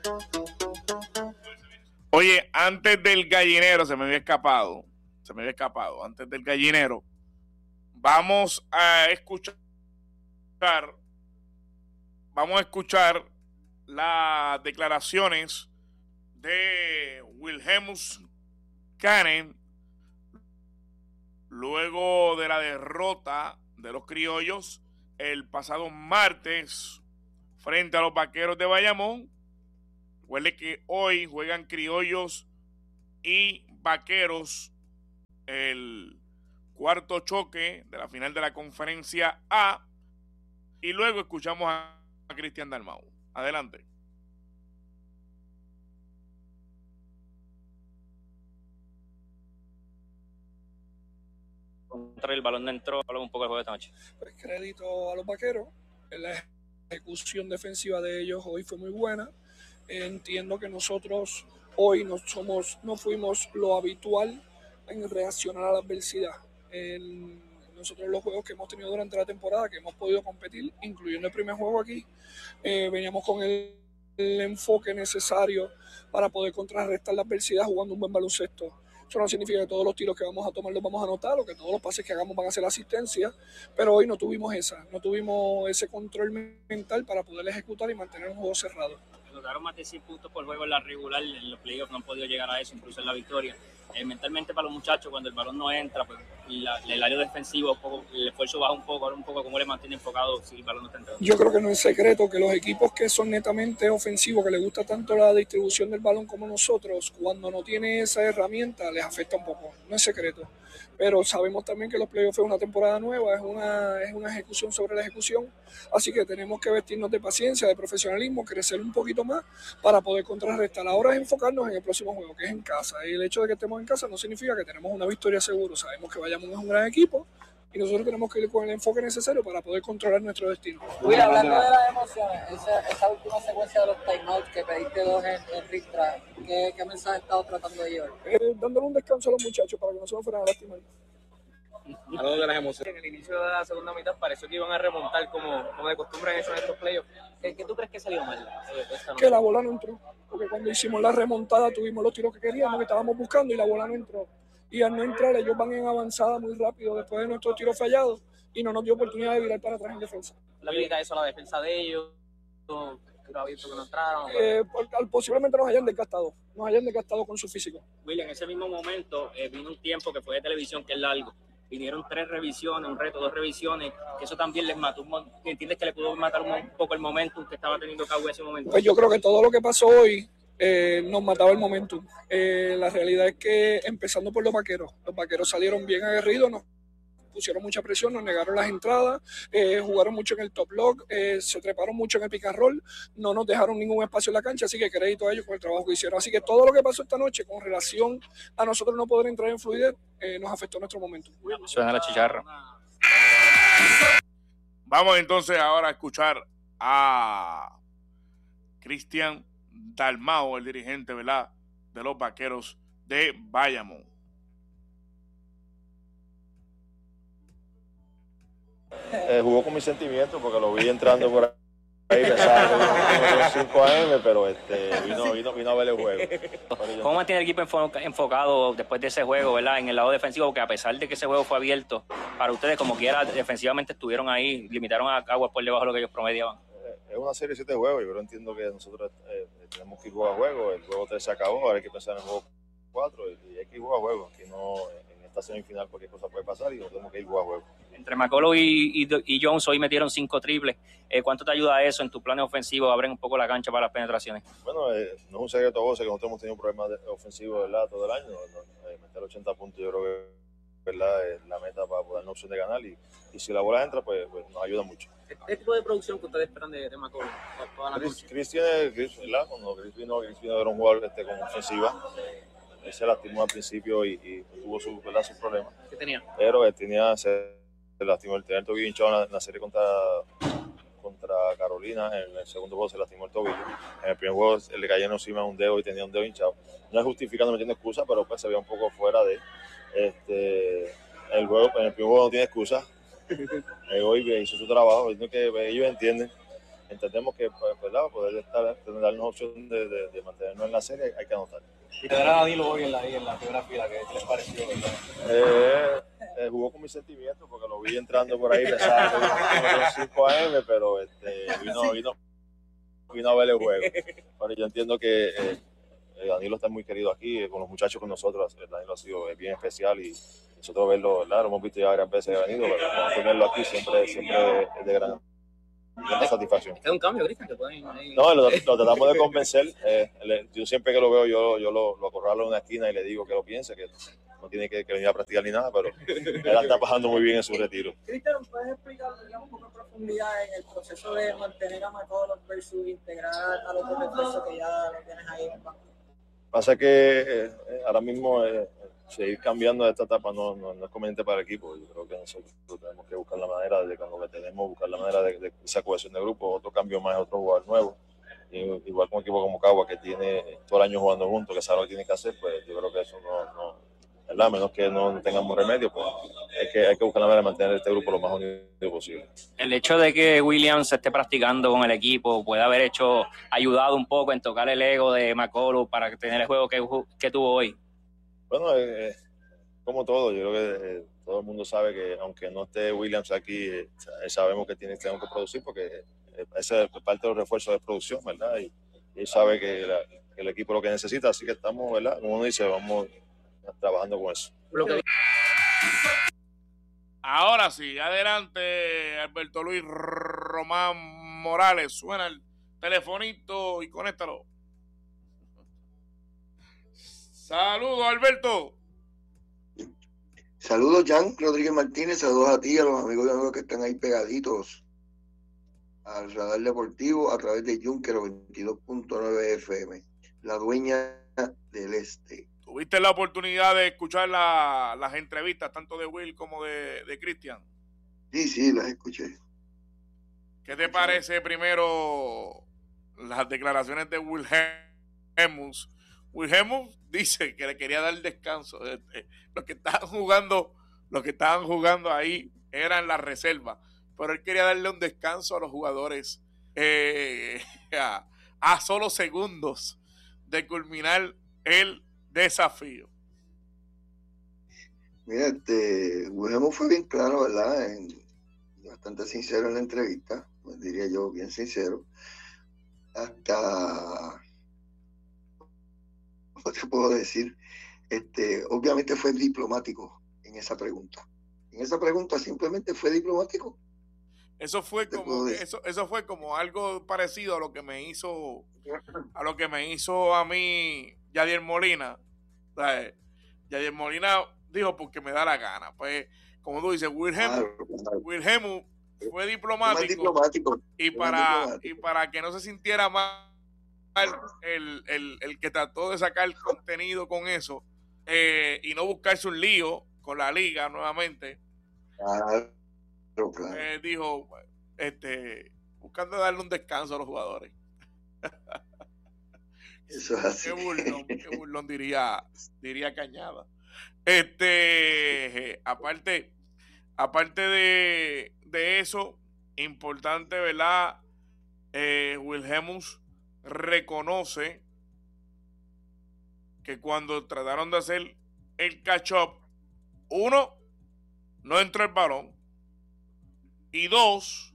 Oye, antes del gallinero, antes del gallinero, vamos a escuchar, las declaraciones de Wilhelmus Canen luego de la derrota de los criollos el pasado martes frente a los Vaqueros de Bayamón. Recuerde que hoy juegan criollos y Vaqueros el cuarto choque de la final de la Conferencia A, y luego escuchamos a Cristian Dalmau. Adelante. Contra el balón no entró, hablamos un poco del juego de esta noche. Pues crédito a los Vaqueros, la ejecución defensiva de ellos hoy fue muy buena. Entiendo que nosotros hoy no fuimos lo habitual en reaccionar a la adversidad. Nosotros los juegos que hemos tenido durante la temporada, que hemos podido competir, incluyendo el primer juego aquí, veníamos con el enfoque necesario para poder contrarrestar la adversidad jugando un buen baloncesto. Eso no significa que todos los tiros que vamos a tomar los vamos a anotar o que todos los pases que hagamos van a ser asistencia, pero hoy no tuvimos ese control mental para poder ejecutar y mantener un juego cerrado. Lograron más de 100 puntos por juego en la regular, en los playoffs no han podido llegar a eso, incluso en la victoria. Mentalmente para los muchachos, cuando el balón no entra, pues el área defensivo, el esfuerzo baja un poco, cómo le mantiene enfocado si el balón no está entrando. Yo creo que no es secreto que los equipos que son netamente ofensivos, que les gusta tanto la distribución del balón como nosotros, cuando no tiene esa herramienta les afecta un poco, no es secreto. Pero sabemos también que los playoffs es una temporada nueva, es una ejecución sobre la ejecución, así que tenemos que vestirnos de paciencia, de profesionalismo, crecer un poquito más para poder contrarrestar. Ahora es enfocarnos en el próximo juego, que es en casa, y el hecho de que estemos en casa no significa que tenemos una victoria seguro. Sabemos que Bayamón es un gran equipo y nosotros tenemos que ir con el enfoque necesario para poder controlar nuestro destino. Hablando de las emociones, esa última secuencia de los timeouts que pediste dos en Ristra, ¿qué mensaje has estado tratando de llevar? Dándole un descanso a los muchachos para que no se nos fueran a lastimar. Hablando de las emociones, en el inicio de la segunda mitad pareció que iban a remontar como de costumbre han hecho en estos playoffs. ¿Qué tú crees que salió mal esta noche? Que la bola no entró, porque cuando hicimos la remontada tuvimos los tiros que queríamos, que estábamos buscando, y la bola no entró. Y al no entrar, ellos van en avanzada muy rápido después de nuestros tiros fallados y no nos dio oportunidad de virar para atrás en defensa. ¿La habilidad eso a la defensa de ellos? Que no entraron. Posiblemente nos hayan desgastado con su físico. William, en ese mismo momento vino un tiempo que fue de televisión, que es largo. Vinieron 3 revisiones, un reto, 2 revisiones, que eso también les mató. ¿Entiendes que le pudo matar un poco el momentum que estaba teniendo Cagüey en ese momento? Pues yo creo que todo lo que pasó hoy nos mataba el momentum. La realidad es que empezando por los Vaqueros salieron bien aguerridos, nos pusieron mucha presión, nos negaron las entradas, jugaron mucho en el top lock, se treparon mucho en el pick and roll, no nos dejaron ningún espacio en la cancha, así que crédito a ellos por el trabajo que hicieron. Así que todo lo que pasó esta noche con relación a nosotros no poder entrar en fluidez nos afectó nuestro momento. Suena la chicharra. Vamos entonces ahora a escuchar a Cristian Dalmau, el dirigente, ¿verdad?, de los Vaqueros de Bayamón. Jugó con mis sentimientos porque lo vi entrando por ahí, pensaba que 5 AM, pero vino a ver el juego. ¿Cómo mantiene el equipo enfocado después de ese juego, ¿verdad?, en el lado defensivo? Porque a pesar de que ese juego fue abierto, para ustedes, como quiera, defensivamente estuvieron ahí, limitaron a Caguas por debajo de lo que ellos promediaban. Es una serie de 7 juegos, yo entiendo que nosotros tenemos que ir juego a juego. El juego 3 se acabó, ahora hay que pensar en el juego 4 y hay que ir juego a juego, que no en esta semifinal cualquier cosa puede pasar y nos tenemos que ir juego a juego. Entre McCullough y Jones hoy metieron 5 triples. ¿Cuánto te ayuda eso en tus planes ofensivos? Abren un poco la cancha para las penetraciones. Bueno, no es un secreto a voces que nosotros hemos tenido problemas ofensivos, ¿verdad?, todo el año. Meter 80 puntos yo creo que, ¿verdad?, es la meta para poder darnos opción de ganar y si la bola entra, pues nos ayuda mucho. ¿Qué tipo de producción que ustedes esperan de McCullough toda la noche? Chris, ¿verdad? Cuando Chris vino era un jugador con ofensiva. Él se lastimó al principio y tuvo sus problemas. ¿Qué tenía? Pero él se lastimó el tobillo hinchado en la serie contra Carolina. En el segundo juego se lastimó el tobillo. En el primer juego le cayeron encima un dedo y tenía un dedo hinchado. No es justificando, metiendo excusa, pero pues se veía un poco fuera de el juego. En el primer juego no tiene excusa. Hoy hizo su trabajo, que ellos entienden. entendemos que ¿verdad? Poder darnos opción de mantenernos en la serie, hay que anotar. Y tener a Danilo hoy en la primera fila, ¿qué les pareció? Jugó con mis sentimientos porque lo vi entrando por ahí, pesado, unos 5 AM, pero vino a ver el juego. Pero yo entiendo que Danilo está muy querido aquí, con los muchachos con nosotros. Danilo ha sido bien especial y nosotros verlo, ¿verdad? Lo hemos visto ya varias veces Danilo, pero tenerlo aquí siempre es de gran satisfacción. ¿Es un cambio, Cristian? No, lo tratamos de convencer. Yo siempre que lo veo, yo lo acorralo en una esquina y le digo que lo piense, que no tiene que venir a practicar ni nada, pero él está pasando muy bien en su retiro. Cristian, ¿puedes explicar un poco de profundidad en el proceso de mantener a McCollum versus integrar a los refuerzos que ya lo tienes ahí en el banco? Pasa que ahora mismo seguir cambiando de esta etapa no es conveniente para el equipo. Yo creo que nosotros tenemos que buscar la manera de cuando tenemos, buscar la manera de esa cohesión de grupo, otro cambio más, otro jugador nuevo. Igual con un equipo como Cagua que tiene todo el año jugando juntos, que sabe lo que tiene que hacer, pues yo creo que eso no ¿verdad? A menos que no tengamos remedio, pues hay que buscar la manera de mantener este grupo lo más unido posible. El hecho de que Williams esté practicando con el equipo puede haber ayudado un poco en tocar el ego de McCollum para tener el juego que tuvo hoy. Bueno, como todo, yo creo que todo el mundo sabe que aunque no esté Williams aquí, sabemos que tenemos que producir porque esa es parte de los refuerzos de producción, ¿verdad? Y él sabe que el equipo lo que necesita, así que estamos, ¿verdad? Como uno dice, vamos trabajando con eso. Ahora sí, adelante Alberto Luis Román Morales, suena el telefonito y conéctalo. Saludos, Alberto. Saludos, Jan Rodríguez Martínez, saludos a ti y a los amigos y amigos que están ahí pegaditos al Radar Deportivo a través de Junker 22.9 FM, la dueña del este. ¿Tuviste la oportunidad de escuchar las entrevistas tanto de Will como de Cristian? Sí, las escuché. ¿Qué te parece primero las declaraciones de Wilhelmus? Wilhelmus dice que le quería dar descanso. Los que estaban jugando ahí eran las reservas, pero él quería darle un descanso a los jugadores a solo segundos de culminar el desafío. Mira, Wilhelmus fue bien claro, ¿verdad? Bastante sincero en la entrevista, pues diría yo, bien sincero. Hasta, ¿cómo te puedo decir? Obviamente fue diplomático en esa pregunta. En esa pregunta simplemente fue diplomático. Eso fue como algo parecido a lo que me hizo a mí Yadier Molina. Yadier Molina dijo porque me da la gana. Pues, como tú dices, Wilhelmus fue diplomático. Y para que no se sintiera mal el que trató de sacar contenido con eso y no buscarse un lío con la liga nuevamente. Claro. Dijo buscando darle un descanso a los jugadores. Eso es así. Qué burlón diría Cañada. Aparte de eso, importante, ¿verdad? Wilhelmus reconoce que cuando trataron de hacer el catch-up, 1, no entró el balón, y 2,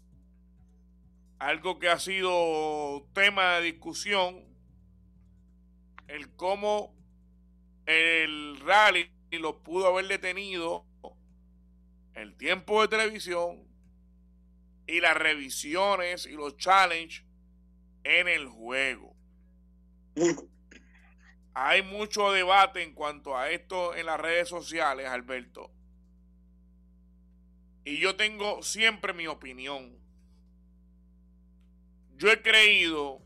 algo que ha sido tema de discusión, el cómo el rally lo pudo haber detenido el tiempo de televisión y las revisiones y los challenges en el juego. Hay mucho debate en cuanto a esto en las redes sociales, Alberto. Y yo tengo siempre mi opinión. Yo he creído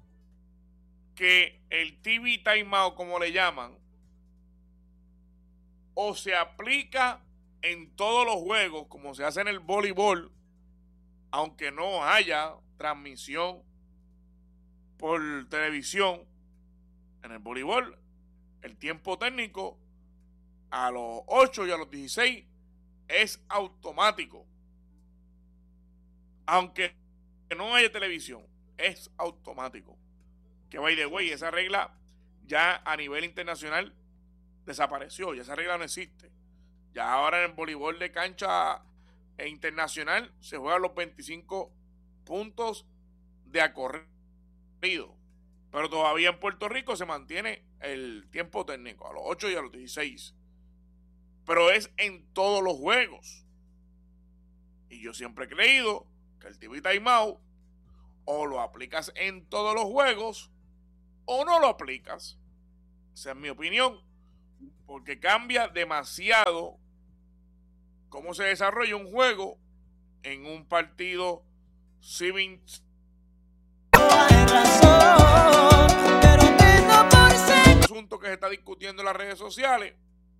que el TV timeout, como le llaman, o se aplica en todos los juegos, como se hace en el voleibol, aunque no haya transmisión por televisión. En el voleibol, el tiempo técnico a los 8 y a los 16 es automático. Aunque no haya televisión, es automático. Que by the way, esa regla ya a nivel internacional desapareció, ya esa regla no existe. Ya ahora en el voleibol de cancha internacional se juegan los 25 puntos de acorrido. Pero todavía en Puerto Rico se mantiene el tiempo técnico a los 8 y a los 16. Pero es en todos los juegos. Y yo siempre he creído que el TV Timeout o lo aplicas en todos los juegos o no lo aplicas. Esa es mi opinión. Porque cambia demasiado cómo se desarrolla un juego en un partido civil. El asunto que se está discutiendo en las redes sociales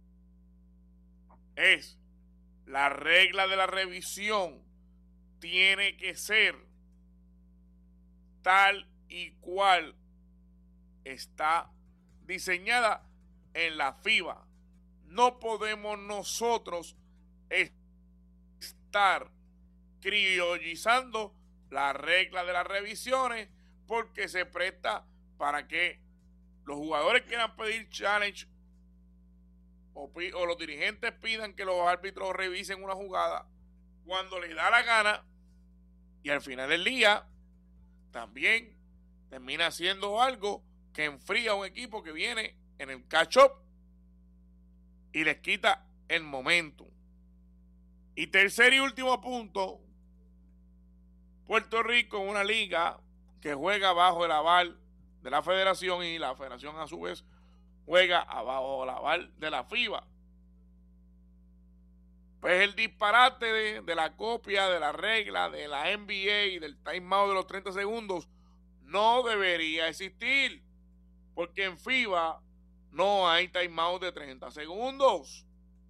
es la regla de la revisión tiene que ser tal y cual está diseñada en la FIBA. No podemos nosotros estar criollizando la regla de las revisiones porque se presta para que los jugadores quieran pedir challenge o los dirigentes pidan que los árbitros revisen una jugada cuando les da la gana, y al final del día también termina siendo algo que enfría a un equipo que viene en el catch-up y les quita el momentum. Y tercer y último punto, Puerto Rico es una liga que juega bajo el aval de la federación y la federación a su vez juega bajo el aval de la FIBA. Pues el disparate de la copia de la regla de la NBA y del timeout de los 30 segundos no debería existir, porque en FIBA no hay timeout de 30 segundos.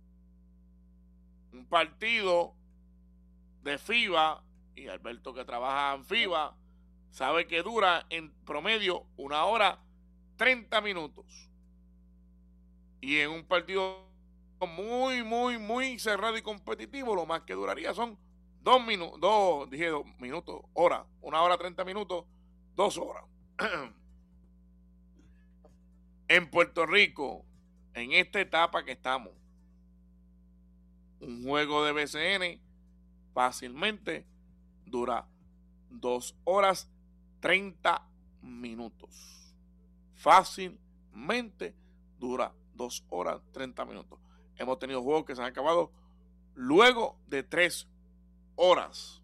Un partido de FIBA, y Alberto que trabaja en FIBA sabe que dura en promedio 1 hora 30 minutos. Y en un partido muy cerrado y competitivo, lo más que duraría son 2 minutos, hora, 1 hora 30 minutos, 2 horas. En Puerto Rico, en esta etapa que estamos, un juego de BCN fácilmente dura 2 horas 30 minutos. Fácilmente dura 2 horas 30 minutos. Hemos tenido juegos que se han acabado luego de 3 horas.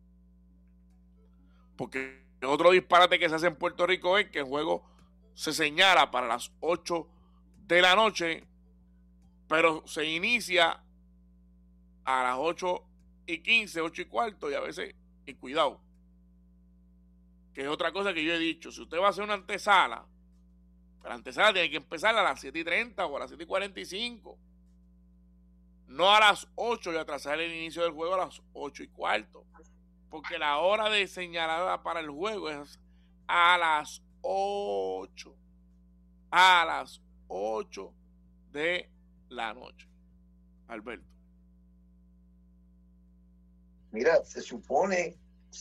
Porque otro disparate que se hace en Puerto Rico es que el juego se señala para las 8 de la noche, pero se inicia a las 8:15, 8:15, y a veces, y cuidado, que es otra cosa que yo he dicho, si usted va a hacer una antesala, la antesala tiene que empezar a las 7:30 o a las 7:45, no a las 8 y atrasar el inicio del juego a las 8:15, porque la hora de señalada para el juego es a las 8 de la noche. Alberto. Mira, se supone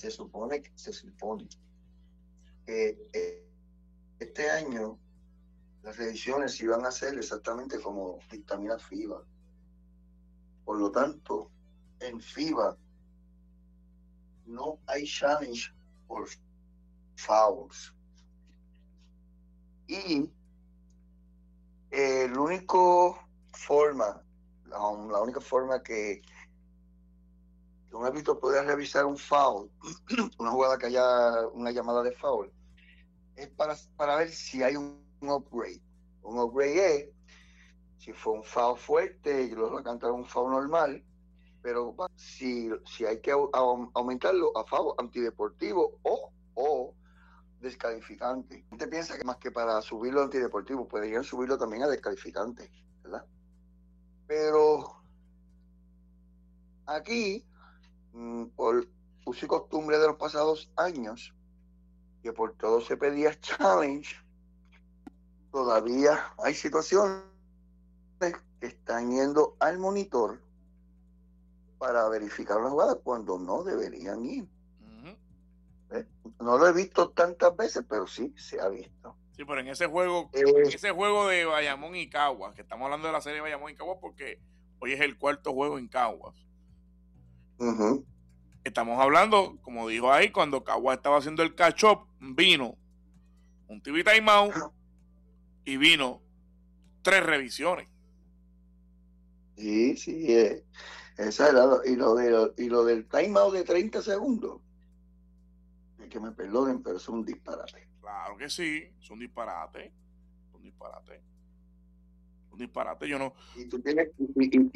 que este año las revisiones iban a ser exactamente como dictamina FIBA. Por lo tanto, en FIBA no hay challenge por fouls. Y la única forma que un árbitro puede revisar un foul, una jugada que haya una llamada de foul, es para ver si hay un upgrade. Un upgrade es si fue un foul fuerte y luego cantar un foul normal, pero si hay que aumentarlo a foul antideportivo o descalificante. Usted piensa que más que para subirlo a antideportivo, podrían subirlo también a descalificante, ¿verdad? Pero aquí, por uso y costumbre de los pasados años, que por todo se pedía challenge, todavía hay situaciones que están yendo al monitor para verificar la jugada cuando no deberían ir. No lo he visto tantas veces, pero sí se ha visto. Sí, pero en ese juego de Bayamón y Caguas, que estamos hablando de la serie de Bayamón y Caguas porque hoy es el cuarto juego en Caguas. Uh-huh. Estamos hablando, como dijo ahí, cuando Caguas estaba haciendo el catch-up, vino un TV timeout y vino 3 revisiones. Sí, esa era y lo del timeout de 30 segundos. Que me perdonen, pero es un disparate. Claro que sí, es un disparate. Yo no. Y tú tienes